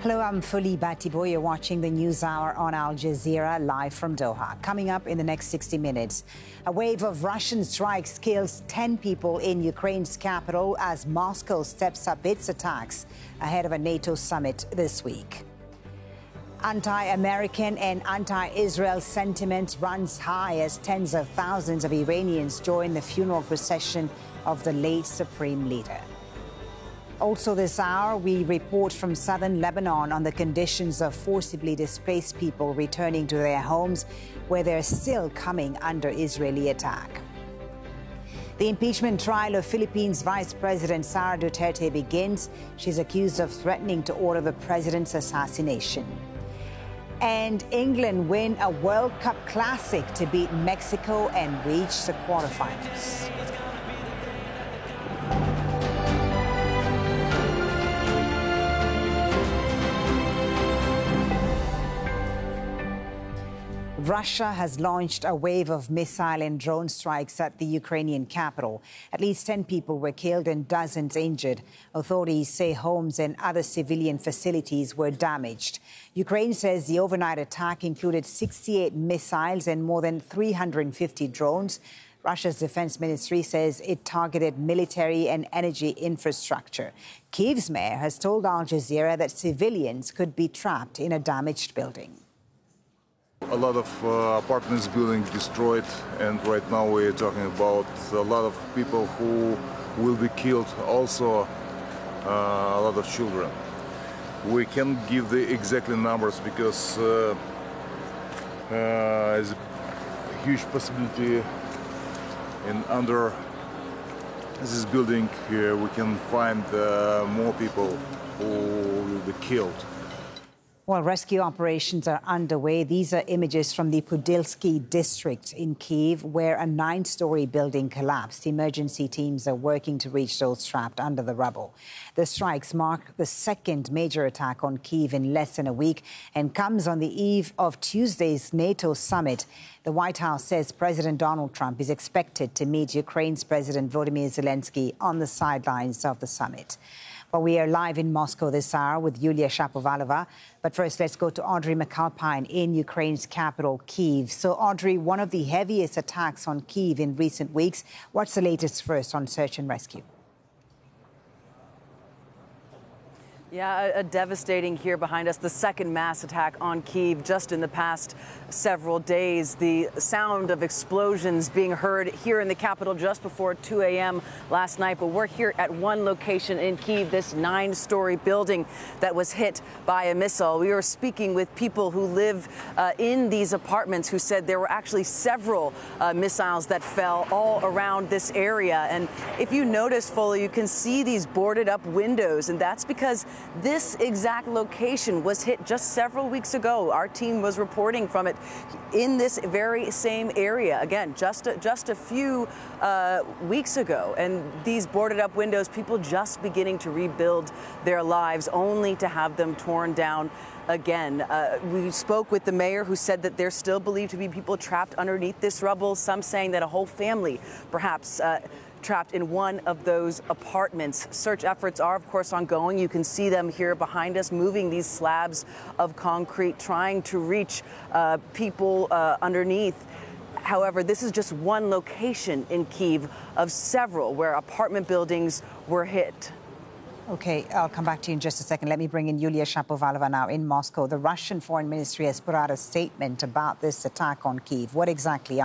Hello, I'm Fuli Batibo. You're watching the News Hour on Al Jazeera, live from Doha. Coming up in the next 60 minutes, a wave of Russian strikes kills 10 people in Ukraine's capital as Moscow steps up its attacks ahead of a NATO summit this week. Anti-American and anti-Israel sentiment runs high as tens of thousands of Iranians join the funeral procession of the late supreme leader. Also this hour, we report from southern Lebanon on the conditions of forcibly displaced people returning to their homes, where they're still coming under Israeli attack. The impeachment trial of Philippines Vice President Sara Duterte begins. She's accused of threatening to order the president's assassination. And England win a World Cup Classic to beat Mexico and reach the quarterfinals. Russia has launched a wave of missile and drone strikes at the Ukrainian capital. At least 10 people were killed and dozens injured. Authorities say homes and other civilian facilities were damaged. Ukraine says the overnight attack included 68 missiles and more than 350 drones. Russia's defense ministry says it targeted military and energy infrastructure. Kyiv's mayor has told Al Jazeera that civilians could be trapped in a damaged building. A lot of apartments buildings destroyed, and right now we're talking about a lot of people who will be killed, also a lot of children. We can't give the exact numbers because there's a huge possibility under this building we can find more people who will be killed. While rescue operations are underway, these are images from the Podilsky district in Kyiv, where a 9-story building collapsed. Emergency teams are working to reach those trapped under the rubble. The strikes mark the second major attack on Kyiv in less than a week and comes on the eve of Tuesday's NATO summit. The White House says President Donald Trump is expected to meet Ukraine's President Volodymyr Zelensky on the sidelines of the summit. Well, we are live in Moscow this hour with Yulia Shapovalova. But first, let's go to Audrey McAlpine in Ukraine's capital, Kyiv. So, Audrey, one of the heaviest attacks on Kyiv in recent weeks. What's the latest first on search and rescue? Yeah, a devastating here behind us, the second mass attack on Kyiv just in the past several days. The sound of explosions being heard here in the capital just before 2 a.m. last night. But we're here at one location in Kyiv, this 9-story building that was hit by a missile. We were speaking with people who live in these apartments who said there were actually several missiles that fell all around this area. And if you notice, Foley, you can see these boarded up windows, and that's because this exact location was hit just several weeks ago. Our team was reporting from it in this very same area, again, just a few weeks ago. And these boarded up windows, people just beginning to rebuild their lives, only to have them torn down again. We spoke with the mayor, who said that there's still believed to be people trapped underneath this rubble, some saying that a whole family perhaps trapped in one of those apartments. Search efforts are, of course, ongoing. You can see them here behind us, moving these slabs of concrete, trying to reach people underneath. However, this is just one location in Kyiv of several where apartment buildings were hit. OK, I'll come back to you in just a second. Let me bring in Yulia Shapovalova now in Moscow. The Russian Foreign Ministry has put out a statement about this attack on Kyiv. What exactly